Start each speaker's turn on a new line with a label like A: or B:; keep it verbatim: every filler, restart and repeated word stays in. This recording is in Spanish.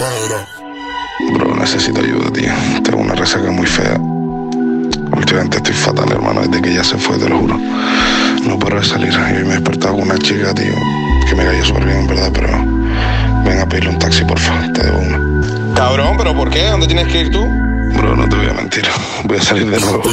A: Bro, necesito ayuda, tío. Tengo una resaca muy fea. Últimamente estoy fatal, hermano, desde que ella se fue, te lo juro. No puedo salir. Y hoy me he despertado con una chica, tío, que me cayó súper bien, en verdad, pero ven a pedirle un taxi, por favor, te debo una.
B: Cabrón, ¿pero por qué? ¿Dónde tienes que ir tú?
A: Bro, no te voy a mentir. Voy a salir de nuevo.